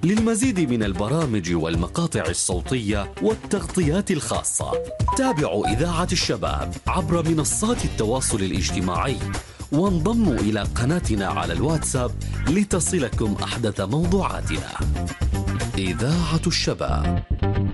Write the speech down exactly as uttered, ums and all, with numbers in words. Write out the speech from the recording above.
للمزيد من البرامج والمقاطع الصوتية والتغطيات الخاصة تابعوا إذاعة الشباب عبر منصات التواصل الاجتماعي، وانضموا إلى قناتنا على الواتساب لتصلكم أحدث موضوعاتنا. إذاعة الشباب.